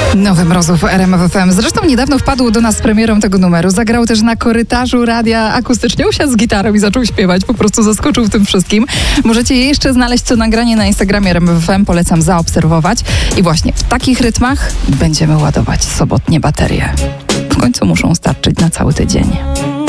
Nowy Mrozów w RMF FM. Zresztą niedawno wpadł do nas z premierą tego numeru. Zagrał też na korytarzu radia akustycznie. Usiadł z gitarą i zaczął śpiewać. Po prostu zaskoczył w tym wszystkim. Możecie jeszcze znaleźć to nagranie na Instagramie RMF FM. Polecam zaobserwować. I właśnie w takich rytmach będziemy ładować sobotnie baterie. W końcu muszą starczyć na cały tydzień.